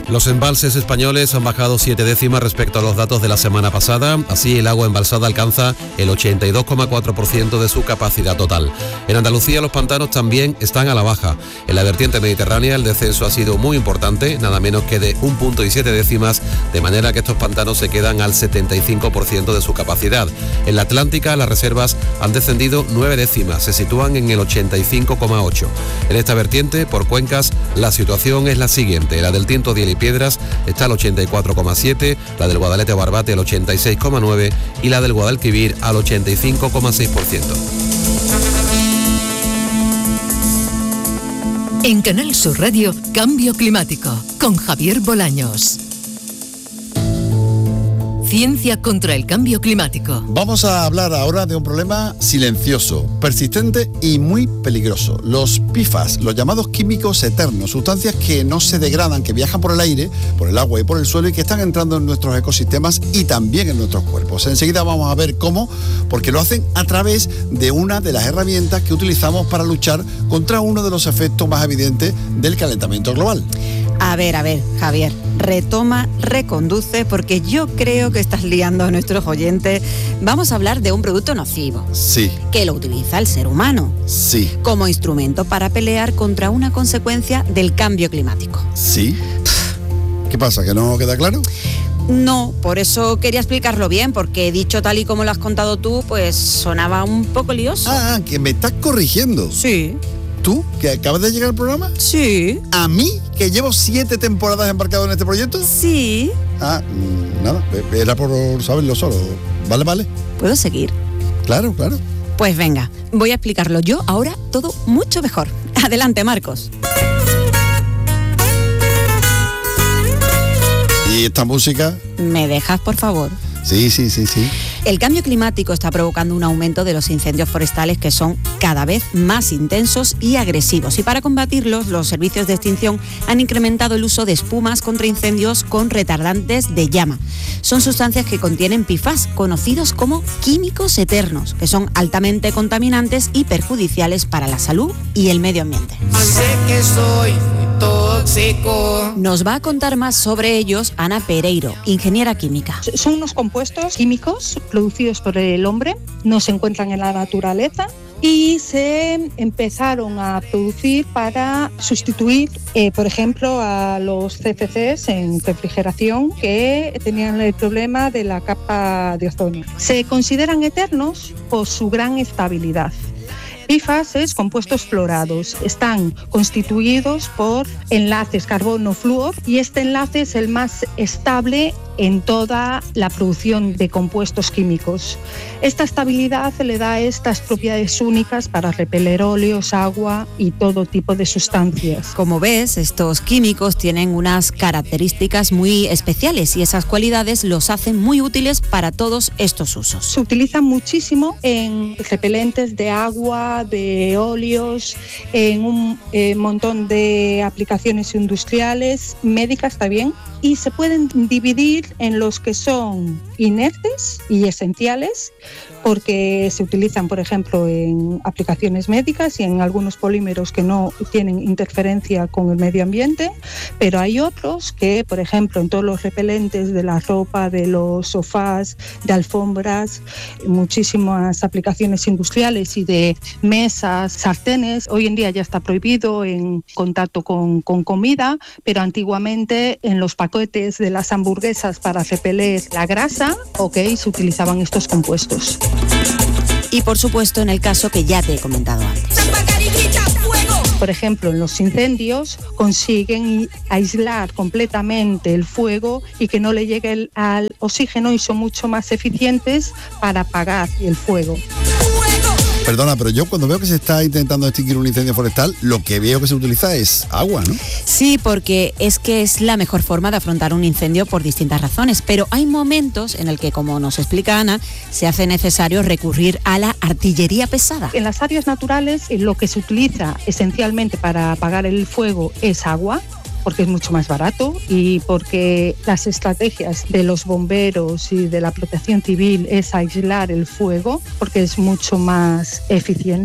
Los embalses españoles han bajado 7 décimas respecto a los datos de la semana pasada. Así, el agua embalsada alcanza el 82,4% de su capacidad total. En Andalucía, los pantanos también están a la baja. En la vertiente mediterránea, el descenso ha sido muy importante, nada menos que de 1,7 décimas, de manera que estos pantanos se quedan al 75% de su capacidad. En la Atlántica, las reservas han descendido 9 décimas, se sitúan en el 85,8. En esta vertiente, por cuencas, la situación es la siguiente. La del Tinto, Diel y Piedras está al 84,7, la del Guadalete Barbate al 86,9 y la del Guadalquivir al 85,6%. En Canal Sur Radio, Cambio Climático, con Javier Bolaños. Ciencia contra el cambio climático. Vamos a hablar ahora de un problema silencioso, persistente y muy peligroso. Los PFAS, los llamados químicos eternos, sustancias que no se degradan, que viajan por el aire, por el agua y por el suelo y que están entrando en nuestros ecosistemas y también en nuestros cuerpos. Enseguida vamos a ver cómo, porque lo hacen a través de una de las herramientas que utilizamos para luchar contra uno de los efectos más evidentes del calentamiento global. A ver, Javier, retoma, reconduce, porque yo creo que estás liando a nuestros oyentes. Vamos a hablar de un producto nocivo. Sí. Que lo utiliza el ser humano. Sí. Como instrumento para pelear contra una consecuencia del cambio climático. Sí. ¿Qué pasa, que no queda claro? No, por eso quería explicarlo bien, porque dicho tal y como lo has contado tú, pues sonaba un poco lioso. Ah, que me estás corrigiendo. Sí. ¿Tú, que acabas de llegar al programa? Sí. ¿A mí, que llevo 7 temporadas embarcado en este proyecto? Sí. Ah, nada, era por saberlo solo. ¿Vale? ¿Puedo seguir? Claro. Pues venga, voy a explicarlo yo ahora todo mucho mejor. Adelante, Marcos. ¿Y esta música? ¿Me dejas, por favor? Sí. El cambio climático está provocando un aumento de los incendios forestales que son cada vez más intensos y agresivos. Y para combatirlos, los servicios de extinción han incrementado el uso de espumas contra incendios con retardantes de llama. Son sustancias que contienen PFAS, conocidos como químicos eternos, que son altamente contaminantes y perjudiciales para la salud y el medio ambiente. Sé que soy tóxico. Nos va a contar más sobre ellos Ana Pereiro, ingeniera química. Son unos compuestos químicos producidos por el hombre, no se encuentran en la naturaleza y se empezaron a producir para sustituir, por ejemplo, a los CFCs en refrigeración que tenían el problema de la capa de ozono. Se consideran eternos por su gran estabilidad. PFAS, compuestos fluorados, están constituidos por enlaces carbono-flúor y este enlace es el más estable en toda la producción de compuestos químicos. Esta estabilidad le da estas propiedades únicas para repeler óleos, agua y todo tipo de sustancias. Como ves, estos químicos tienen unas características muy especiales y esas cualidades los hacen muy útiles para todos estos usos. Se utilizan muchísimo en repelentes de agua, de óleos, en un montón de aplicaciones industriales, médicas también, y se pueden dividir en los que son inertes y esenciales, porque se utilizan, por ejemplo, en aplicaciones médicas y en algunos polímeros que no tienen interferencia con el medio ambiente, pero hay otros que, por ejemplo, en todos los repelentes de la ropa, de los sofás, de alfombras, muchísimas aplicaciones industriales y de mesas, sartenes. Hoy en día ya está prohibido en contacto con comida, pero antiguamente en los paquetes de las hamburguesas para repeler la grasa, se utilizaban estos compuestos. Y por supuesto en el caso que ya te he comentado antes. Por ejemplo, en los incendios consiguen aislar completamente el fuego y que no le llegue al oxígeno y son mucho más eficientes para apagar el fuego. Perdona, pero yo cuando veo que se está intentando extinguir un incendio forestal, lo que veo que se utiliza es agua, ¿no? Sí, porque es que es la mejor forma de afrontar un incendio por distintas razones, pero hay momentos en el que, como nos explica Ana, se hace necesario recurrir a la artillería pesada. En las áreas naturales, lo que se utiliza esencialmente para apagar el fuego es agua, porque es mucho más barato y porque las estrategias de los bomberos y de la protección civil es aislar el fuego, porque es mucho más eficiente.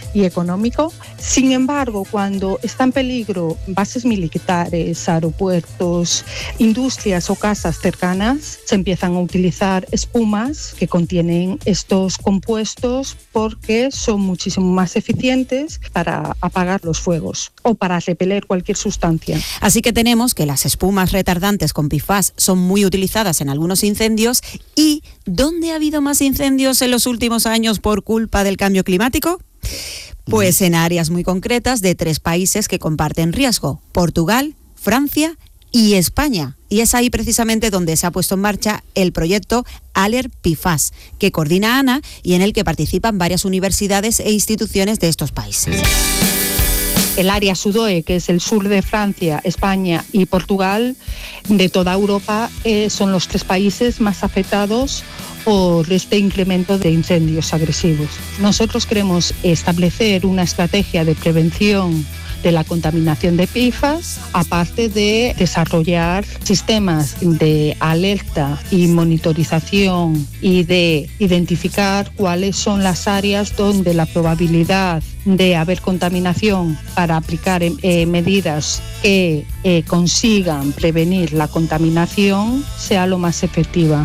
y económico. Sin embargo, cuando está en peligro bases militares, aeropuertos, industrias o casas cercanas, se empiezan a utilizar espumas que contienen estos compuestos porque son muchísimo más eficientes para apagar los fuegos o para repeler cualquier sustancia. Así que tenemos que las espumas retardantes con PFAS son muy utilizadas en algunos incendios. ¿Y dónde ha habido más incendios en los últimos años por culpa del cambio climático? Pues en áreas muy concretas de 3 países que comparten riesgo: Portugal, Francia y España. Y es ahí precisamente donde se ha puesto en marcha el proyecto Alert PFAS, que coordina Ana y en el que participan varias universidades e instituciones de estos países. El área SUDOE, que es el sur de Francia, España y Portugal, de toda Europa, son los 3 países más afectados por este incremento de incendios agresivos. Nosotros queremos establecer una estrategia de prevención de la contaminación de PFAS, aparte de desarrollar sistemas de alerta y monitorización y de identificar cuáles son las áreas donde la probabilidad de haber contaminación para aplicar medidas que consigan prevenir la contaminación sea lo más efectiva.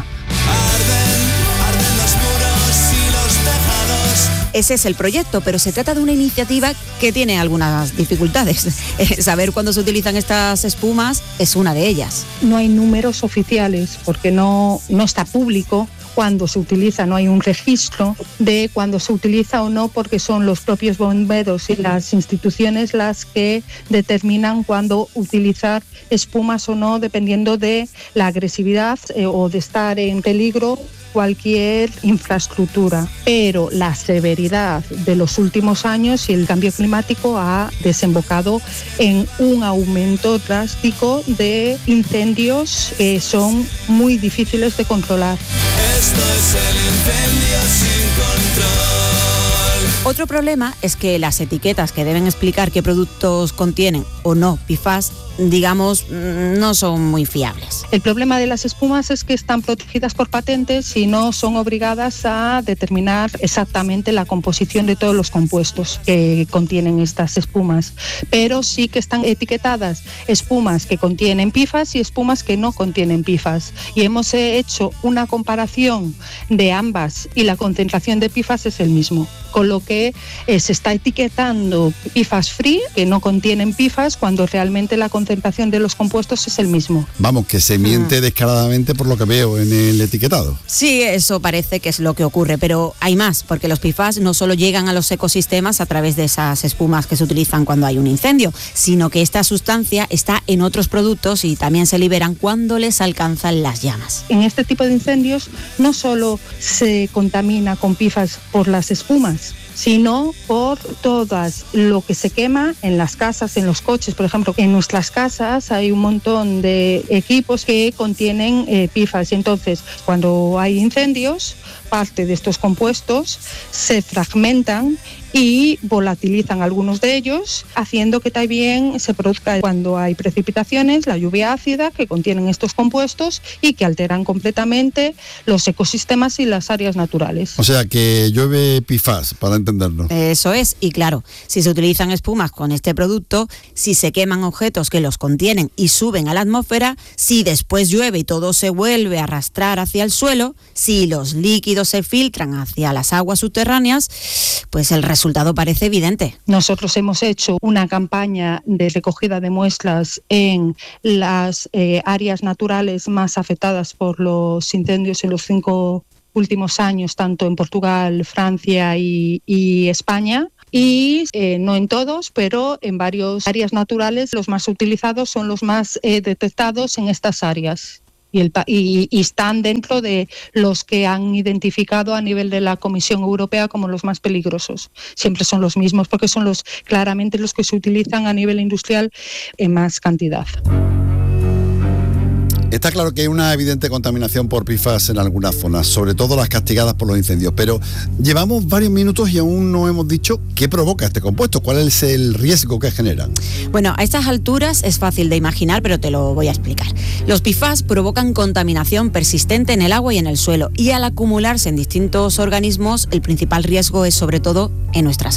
Ese es el proyecto, pero se trata de una iniciativa que tiene algunas dificultades. Saber cuándo se utilizan estas espumas es una de ellas. No hay números oficiales porque no está público cuando se utiliza, no hay un registro de cuándo se utiliza o no, porque son los propios bomberos y las instituciones las que determinan cuándo utilizar espumas o no, dependiendo de la agresividad o de estar en peligro cualquier infraestructura. Pero la severidad de los últimos años y el cambio climático ha desembocado en un aumento drástico de incendios que son muy difíciles de controlar. Esto es el incendio sin control. Otro problema es que las etiquetas que deben explicar qué productos contienen o no PFAS, digamos, no son muy fiables. El problema de las espumas es que están protegidas por patentes y no son obligadas a determinar exactamente la composición de todos los compuestos que contienen estas espumas, pero sí que están etiquetadas espumas que contienen PFAS y espumas que no contienen PFAS. Y hemos hecho una comparación de ambas y la concentración de PFAS es el mismo, con lo que se está etiquetando PFAS free, que no contienen PFAS, cuando realmente la concentración de los compuestos es el mismo. Vamos, que se miente descaradamente por lo que veo en el etiquetado. Sí, eso parece que es lo que ocurre, pero hay más, porque los PFAS no solo llegan a los ecosistemas a través de esas espumas que se utilizan cuando hay un incendio, sino que esta sustancia está en otros productos y también se liberan cuando les alcanzan las llamas. En este tipo de incendios no solo se contamina con PFAS por las espumas, sino por todas lo que se quema en las casas, en los coches. Por ejemplo, en nuestras casas hay un montón de equipos que contienen PFAS y entonces cuando hay incendios, parte de estos compuestos se fragmentan y volatilizan algunos de ellos, haciendo que también se produzca, cuando hay precipitaciones, la lluvia ácida que contienen estos compuestos y que alteran completamente los ecosistemas y las áreas naturales. O sea que llueve PFAS, para entenderlo. Eso es, y claro, si se utilizan espumas con este producto, si se queman objetos que los contienen y suben a la atmósfera, si después llueve y todo se vuelve a arrastrar hacia el suelo, si los líquidos se filtran hacia las aguas subterráneas, pues el resultado parece evidente. Nosotros hemos hecho una campaña de recogida de muestras en las áreas naturales más afectadas por los incendios en los 5 últimos años, tanto en Portugal, Francia y España. Y no en todos, pero en varias áreas naturales los más utilizados son los más detectados en estas áreas. Y están dentro de los que han identificado a nivel de la Comisión Europea como los más peligrosos. Siempre son los mismos porque son claramente los que se utilizan a nivel industrial en más cantidad. Está claro que hay una evidente contaminación por PFAS en algunas zonas, sobre todo las castigadas por los incendios, pero llevamos varios minutos y aún no hemos dicho qué provoca este compuesto, cuál es el riesgo que generan. Bueno, a estas alturas es fácil de imaginar, pero te lo voy a explicar. Los PFAS provocan contaminación persistente en el agua y en el suelo, y al acumularse en distintos organismos, el principal riesgo es sobre todo en nuestra salud.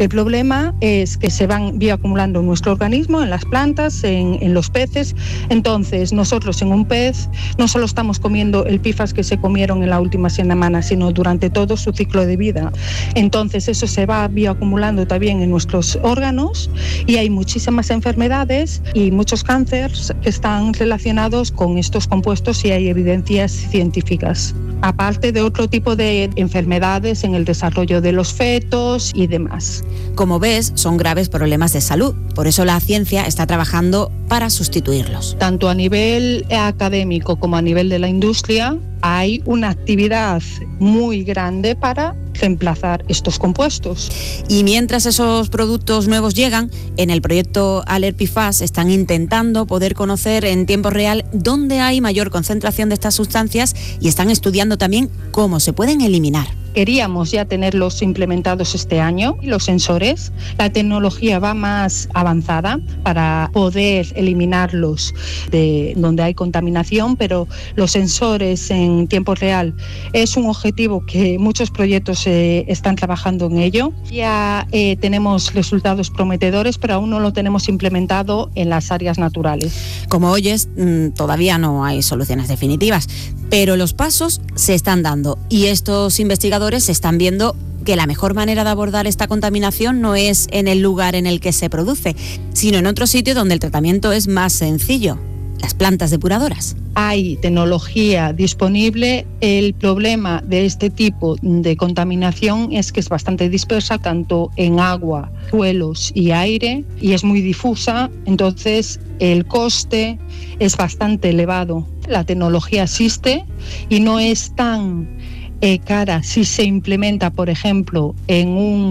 El problema es que se van bioacumulando en nuestro organismo, en las plantas, en los peces. Entonces, nosotros en un pez no solo estamos comiendo el PFAS que se comieron en la última semana, sino durante todo su ciclo de vida. Entonces, eso se va bioacumulando también en nuestros órganos y hay muchísimas enfermedades y muchos cánceres que están relacionados con estos compuestos y hay evidencias científicas. Aparte de otro tipo de enfermedades en el desarrollo de los fetos y demás. Como ves, son graves problemas de salud. Por eso la ciencia está trabajando para sustituirlos. Tanto a nivel académico como a nivel de la industria, hay una actividad muy grande para reemplazar estos compuestos. Y mientras esos productos nuevos llegan, en el proyecto Alert PFAS están intentando poder conocer en tiempo real dónde hay mayor concentración de estas sustancias y están estudiando también cómo se pueden eliminar. Queríamos ya tenerlos implementados este año, los sensores. La tecnología va más avanzada para poder eliminarlos de donde hay contaminación, pero los sensores en tiempo real es un objetivo que muchos proyectos están trabajando en ello. Ya tenemos resultados prometedores, pero aún no lo tenemos implementado en las áreas naturales. Como oyes, todavía no hay soluciones definitivas, pero los pasos se están dando y estos investigadores están viendo que la mejor manera de abordar esta contaminación no es en el lugar en el que se produce, sino en otro sitio donde el tratamiento es más sencillo, las plantas depuradoras. Hay tecnología disponible. El problema de este tipo de contaminación es que es bastante dispersa, tanto en agua, suelos y aire, y es muy difusa, entonces el coste es bastante elevado. La tecnología existe y no es tan cara si se implementa, por ejemplo, en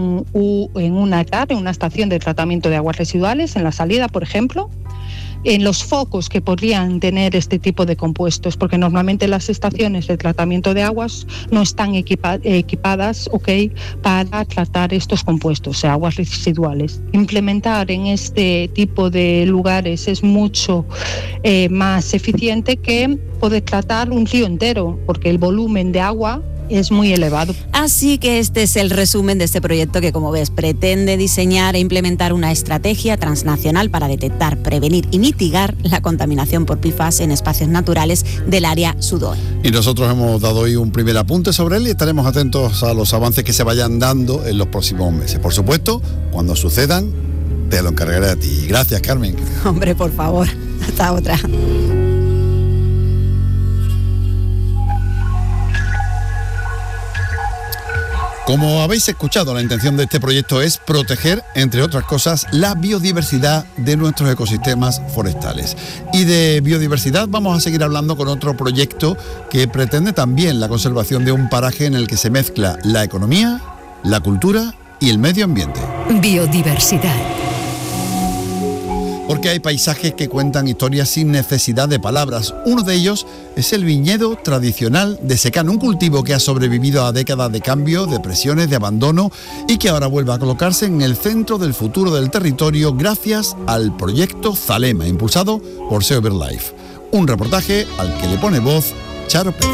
una TAR, en una estación de tratamiento de aguas residuales, en la salida, por ejemplo, en los focos que podrían tener este tipo de compuestos, porque normalmente las estaciones de tratamiento de aguas no están equipadas para tratar estos compuestos, o sea, aguas residuales. Implementar en este tipo de lugares es mucho más eficiente que poder tratar un río entero, porque el volumen de agua es muy elevado. Así que este es el resumen de este proyecto que, como ves, pretende diseñar e implementar una estrategia transnacional para detectar, prevenir y mitigar la contaminación por PFAS en espacios naturales del área sudoe. Y nosotros hemos dado hoy un primer apunte sobre él y estaremos atentos a los avances que se vayan dando en los próximos meses. Por supuesto, cuando sucedan, te lo encargaré a ti. Gracias, Carmen. Hombre, por favor. Hasta otra. Como habéis escuchado, la intención de este proyecto es proteger, entre otras cosas, la biodiversidad de nuestros ecosistemas forestales. Y de biodiversidad vamos a seguir hablando con otro proyecto que pretende también la conservación de un paraje en el que se mezcla la economía, la cultura y el medio ambiente. Biodiversidad. Porque hay paisajes que cuentan historias sin necesidad de palabras. Uno de ellos es el viñedo tradicional de secano, un cultivo que ha sobrevivido a décadas de cambio, de presiones, de abandono y que ahora vuelve a colocarse en el centro del futuro del territorio gracias al proyecto Zalema, impulsado por SEO BirdLife. Un reportaje al que le pone voz Charo Pérez.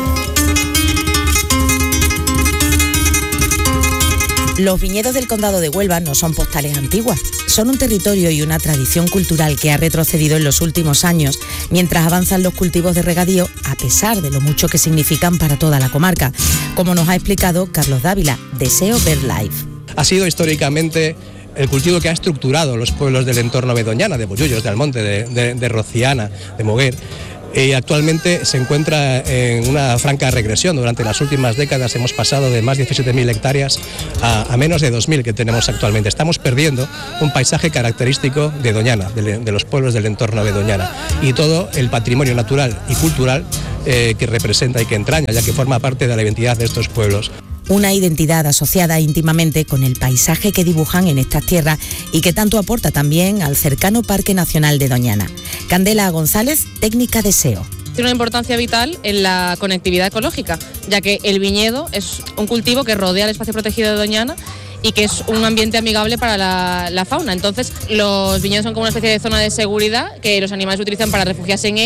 Los viñedos del condado de Huelva no son postales antiguas, son un territorio y una tradición cultural que ha retrocedido en los últimos años, mientras avanzan los cultivos de regadío, a pesar de lo mucho que significan para toda la comarca, como nos ha explicado Carlos Dávila, de SEO BirdLife. Ha sido históricamente el cultivo que ha estructurado los pueblos del entorno de Doñana, de Bollullos, de Almonte, de Rociana, de Moguer. Y actualmente se encuentra en una franca regresión. Durante las últimas décadas hemos pasado de más de 17.000 hectáreas a menos de 2.000 que tenemos actualmente. Estamos perdiendo un paisaje característico de Doñana, de los pueblos del entorno de Doñana, y todo el patrimonio natural y cultural que representa y que entraña, ya que forma parte de la identidad de estos pueblos. Una identidad asociada íntimamente con el paisaje que dibujan en estas tierras y que tanto aporta también al cercano Parque Nacional de Doñana. Candela González, técnica de SEO. Tiene una importancia vital en la conectividad ecológica, ya que el viñedo es un cultivo que rodea el espacio protegido de Doñana y que es un ambiente amigable para la fauna. Entonces, los viñedos son como una especie de zona de seguridad que los animales utilizan para refugiarse en ella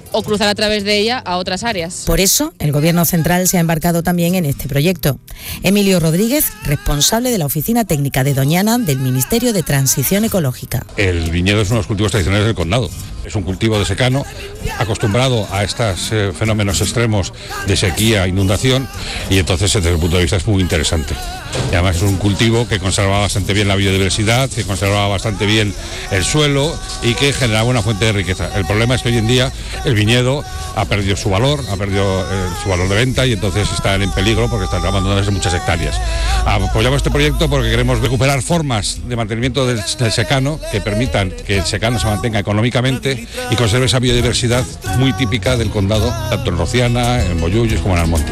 o cruzar a través de ella a otras áreas. Por eso, el Gobierno central se ha embarcado también en este proyecto. Emilio Rodríguez, responsable de la Oficina Técnica de Doñana del Ministerio de Transición Ecológica. El viñedo es uno de los cultivos tradicionales del condado. Es un cultivo de secano, acostumbrado a estos fenómenos extremos de sequía, inundación, y entonces desde el punto de vista es muy interesante. Y además es un cultivo que conservaba bastante bien la biodiversidad, que conservaba bastante bien el suelo y que generaba una fuente de riqueza. El problema es que hoy en día el viñedo ha perdido su valor de venta, y entonces están en peligro porque están abandonándose muchas hectáreas. Apoyamos este proyecto porque queremos recuperar formas de mantenimiento del secano que permitan que el secano se mantenga económicamente y conserve esa biodiversidad muy típica del condado, tanto en Rociana, en Bollullos como en Almonte.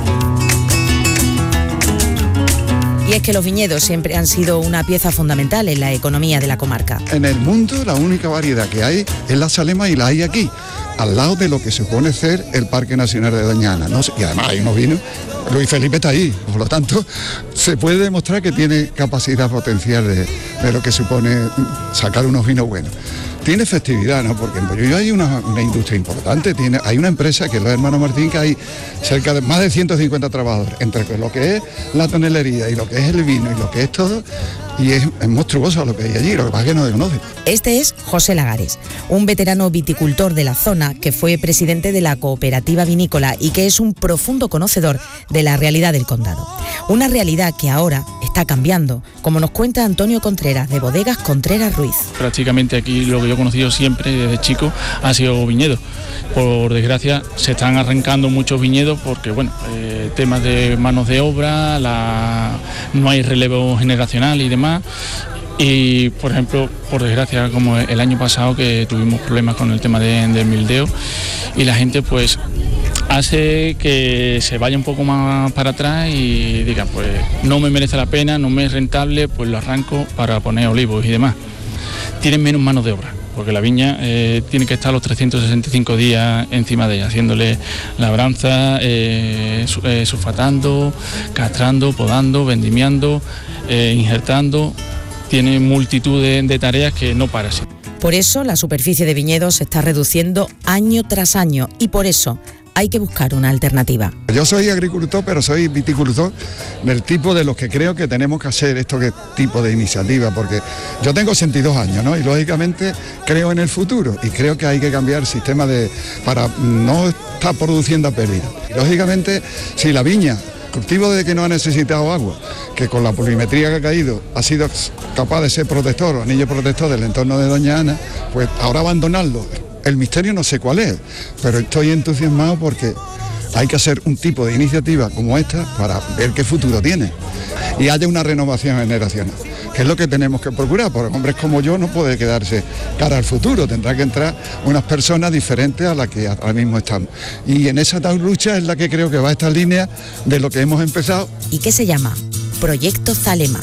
Y es que los viñedos siempre han sido una pieza fundamental en la economía de la comarca. En el mundo la única variedad que hay es la Salema, y la hay aquí, al lado de lo que supone ser el Parque Nacional de Doñana, ¿no? Y además hay unos vinos, Luis Felipe está ahí, por lo tanto se puede demostrar que tiene capacidad potencial de lo que supone sacar unos vinos buenos. Tiene festividad, ¿no? Porque en Bollullo hay una industria importante, hay una empresa que es los hermanos Martín, que hay cerca de más de 150 trabajadores, entre lo que es la tonelería y lo que es el vino y lo que es todo, y es monstruoso lo que hay allí, lo que pasa es que no se conoce. Este es José Lagares, un veterano viticultor de la zona que fue presidente de la cooperativa vinícola y que es un profundo conocedor de la realidad del condado. Una realidad que ahora está cambiando, como nos cuenta Antonio Contreras, de Bodegas Contreras Ruiz. Prácticamente aquí lo que yo he conocido siempre desde chico ha sido viñedo. Por desgracia se están arrancando muchos viñedos porque, temas de manos de obra, no hay relevo generacional y demás. Y, por ejemplo, por desgracia, como el año pasado que tuvimos problemas con el tema del mildeo, y la gente pues hace que se vaya un poco más para atrás y diga, pues no me merece la pena, no me es rentable, pues lo arranco para poner olivos y demás. Tienen menos manos de obra, porque la viña tiene que estar los 365 días encima de ella, haciéndole labranza, sulfatando, castrando, podando, vendimiando, injertando. Tiene multitud de tareas que no para. Por eso la superficie de viñedos se está reduciendo año tras año, y por eso hay que buscar una alternativa. Yo soy agricultor, pero soy viticultor del tipo de los que creo que tenemos que hacer este tipo de iniciativa, porque yo tengo 62 años, ¿no? Y lógicamente creo en el futuro y creo que hay que cambiar el sistema para no estar produciendo a pérdida. Lógicamente, si la viña, cultivo desde que no ha necesitado agua, que con la pluviometría que ha caído ha sido capaz de ser protector o anillo protector del entorno de Doña Ana, pues ahora abandonarlo. El misterio no sé cuál es, pero estoy entusiasmado porque hay que hacer un tipo de iniciativa como esta para ver qué futuro tiene y haya una renovación generacional, que es lo que tenemos que procurar, porque hombres como yo no puede quedarse cara al futuro, tendrá que entrar unas personas diferentes a las que ahora mismo estamos. Y en esa tal lucha es la que creo que va a esta línea de lo que hemos empezado. ¿Y qué se llama? Proyecto Zalema.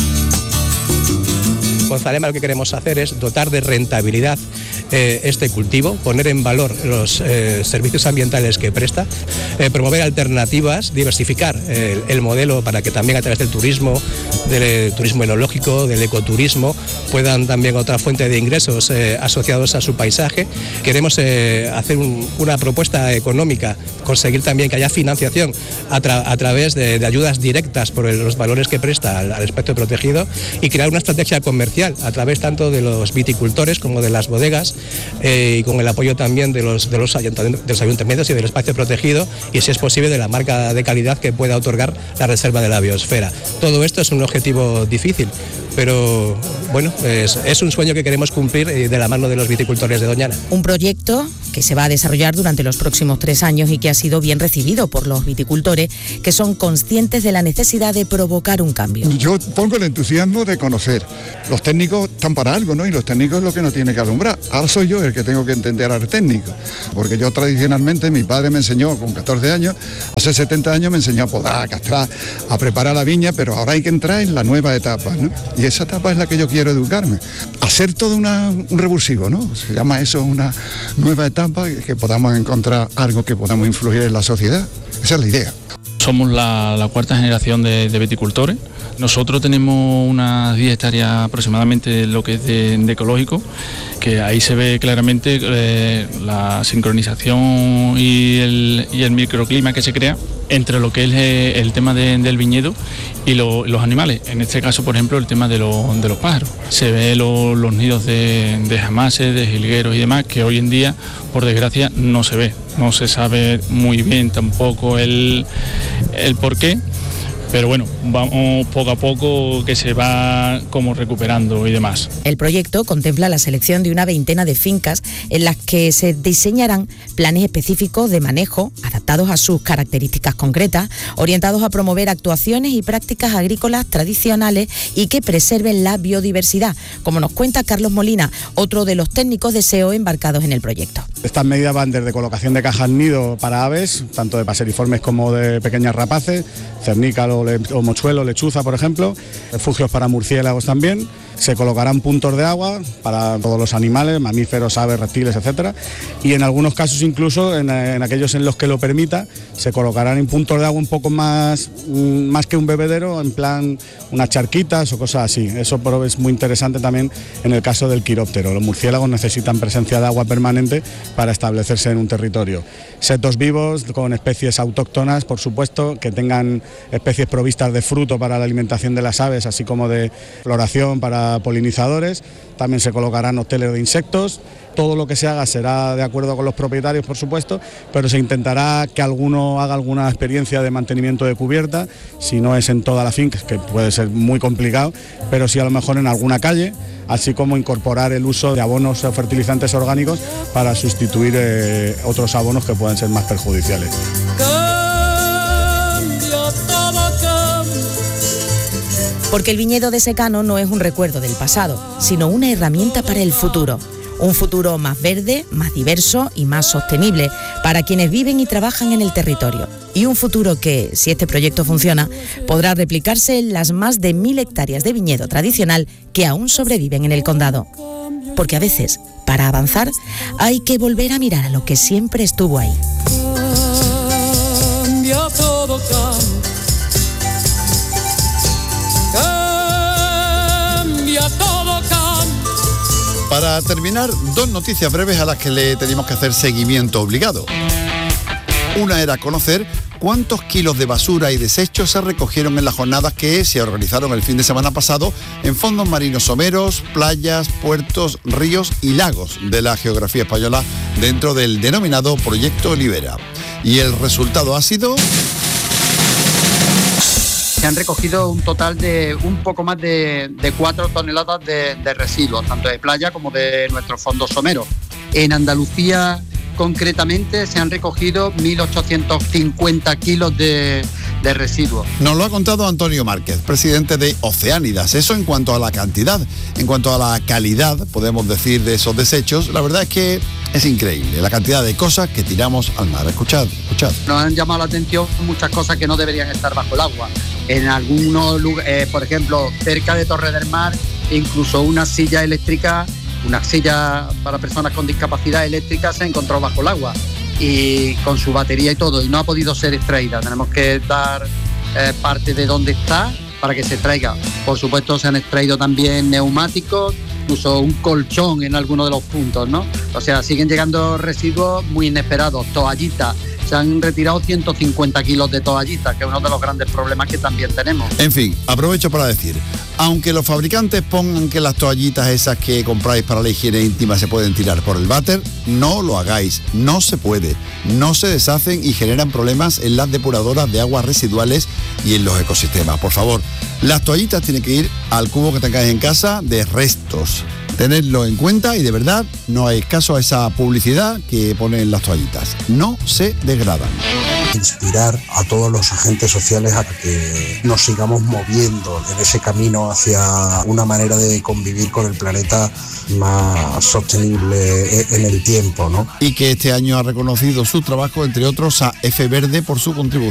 Con Zalema lo que queremos hacer es dotar de rentabilidad este cultivo, poner en valor los servicios ambientales que presta, promover alternativas, diversificar el modelo para que también a través del turismo enológico, del ecoturismo, puedan también otra fuente de ingresos asociados a su paisaje. Queremos hacer una propuesta económica, conseguir también que haya financiación a través de ayudas directas por los valores que presta al espectro protegido, y crear una estrategia comercial a través tanto de los viticultores como de las bodegas, y con el apoyo también de los ayuntamientos y del espacio protegido, y si es posible de la marca de calidad que pueda otorgar la Reserva de la Biosfera. Todo esto es un objetivo difícil, pero bueno, es un sueño que queremos cumplir de la mano de los viticultores de Doñana. Un proyecto que se va a desarrollar durante los próximos 3 años y que ha sido bien recibido por los viticultores, que son conscientes de la necesidad de provocar un cambio. Yo pongo el entusiasmo de conocer. Los técnicos están para algo, ¿no? Y los técnicos es lo que nos tiene que alumbrar. Ahora soy yo el que tengo que entender al técnico, porque yo tradicionalmente, mi padre me enseñó con 14 años, hace 70 años me enseñó a podar, a castrar, a preparar la viña, pero ahora hay que entrar en la nueva etapa, ¿no? Y esa etapa es la que yo quiero educarme. Hacer todo un revulsivo, ¿no? Se llama eso una nueva etapa, que podamos encontrar algo que podamos influir en la sociedad. Esa es la idea. Somos la cuarta generación de viticultores Nosotros tenemos unas 10 hectáreas aproximadamente de lo que es de ecológico, que ahí se ve claramente la sincronización y el microclima que se crea entre lo que es el tema del viñedo y los animales. En este caso, por ejemplo, el tema de los pájaros. Se ve los nidos de jamases, de jilgueros y demás, que hoy en día, por desgracia, no se ve. No se sabe muy bien tampoco el porqué. Pero bueno, vamos poco a poco que se va como recuperando y demás. El proyecto contempla la selección de una veintena de fincas en las que se diseñarán planes específicos de manejo adaptados a sus características concretas, orientados a promover actuaciones y prácticas agrícolas tradicionales y que preserven la biodiversidad, como nos cuenta Carlos Molina, otro de los técnicos de SEO embarcados en el proyecto. Estas medidas van desde colocación de cajas nido para aves, tanto de paseriformes como de pequeñas rapaces, cernícalo o mochuelo, lechuza, por ejemplo, refugios para murciélagos también. Se colocarán puntos de agua para todos los animales, mamíferos, aves, reptiles, etcétera, y en algunos casos incluso en aquellos en los que lo permita se colocarán en puntos de agua un poco más que un bebedero, en plan unas charquitas o cosas así. Eso es muy interesante también en el caso del quiróptero. Los murciélagos necesitan presencia de agua permanente para establecerse en un territorio. Setos vivos con especies autóctonas, por supuesto, que tengan especies provistas de fruto para la alimentación de las aves, así como de floración para polinizadores. También se colocarán hoteles de insectos. Todo lo que se haga será de acuerdo con los propietarios, por supuesto, pero se intentará que alguno haga alguna experiencia de mantenimiento de cubierta, si no es en toda la finca, que puede ser muy complicado, pero sí a lo mejor en alguna calle, así como incorporar el uso de abonos o fertilizantes orgánicos para sustituir otros abonos que puedan ser más perjudiciales. Porque el viñedo de secano no es un recuerdo del pasado, sino una herramienta para el futuro. Un futuro más verde, más diverso y más sostenible para quienes viven y trabajan en el territorio. Y un futuro que, si este proyecto funciona, podrá replicarse en las más de 1000 hectáreas de viñedo tradicional que aún sobreviven en el condado. Porque a veces, para avanzar, hay que volver a mirar a lo que siempre estuvo ahí. Cambia todo, cambia todo. Para terminar, dos noticias breves a las que le tenemos que hacer seguimiento obligado. Una era conocer cuántos kilos de basura y desechos se recogieron en las jornadas que se organizaron el fin de semana pasado en fondos marinos someros, playas, puertos, ríos y lagos de la geografía española dentro del denominado Proyecto Libera. Y el resultado ha sido... Se han recogido un total de un poco más de 4 toneladas de residuos, tanto de playa como de nuestros fondos someros. En Andalucía, concretamente, se han recogido 1.850 kilos de residuos. Nos lo ha contado Antonio Márquez, presidente de Oceánidas. Eso en cuanto a la cantidad. En cuanto a la calidad, podemos decir, de esos desechos, la verdad es que es increíble la cantidad de cosas que tiramos al mar. Escuchad. Nos han llamado la atención muchas cosas que no deberían estar bajo el agua. En algunos lugares, por ejemplo, cerca de Torre del Mar, incluso una silla eléctrica, una silla para personas con discapacidad eléctrica se encontró bajo el agua y con su batería y todo, y no ha podido ser extraída. Tenemos que dar parte de dónde está para que se extraiga. Por supuesto, se han extraído también neumáticos, incluso un colchón en algunos de los puntos, ¿no? O sea, siguen llegando residuos muy inesperados, toallitas. Se han retirado 150 kilos de toallitas, que es uno de los grandes problemas que también tenemos. En fin, aprovecho para decir, aunque los fabricantes pongan que las toallitas esas que compráis para la higiene íntima se pueden tirar por el váter, no lo hagáis, no se puede. No se deshacen y generan problemas en las depuradoras de aguas residuales y en los ecosistemas. Por favor, las toallitas tienen que ir al cubo que tengáis en casa de restos. Tenedlo en cuenta y de verdad no hay caso a esa publicidad que ponen las toallitas. No se degradan. Inspirar a todos los agentes sociales a que nos sigamos moviendo en ese camino hacia una manera de convivir con el planeta más sostenible en el tiempo, ¿no? Y que este año ha reconocido su trabajo, entre otros, a F Verde por su contribución